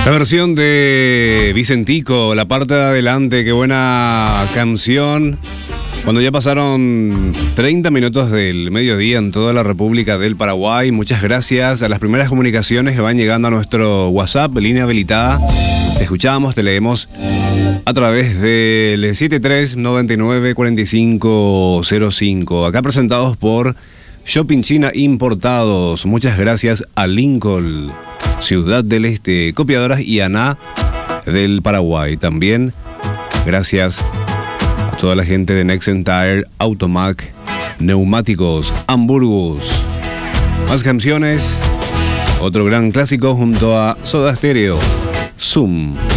La versión de Vicentico, la parte de adelante, qué buena canción. Cuando ya pasaron 30 minutos del mediodía en toda la República del Paraguay, muchas gracias a las primeras comunicaciones que van llegando a nuestro WhatsApp, línea habilitada. Te escuchamos, te leemos a través del 73994505. Acá presentados por Shopping China Importados. Muchas gracias a Lincoln, Ciudad del Este, Copiadoras y ANA del Paraguay. También gracias a toda la gente de Nexen Tire, Automac, Neumáticos, Hamburgus. Más canciones, otro gran clásico junto a Soda Stereo, Zoom.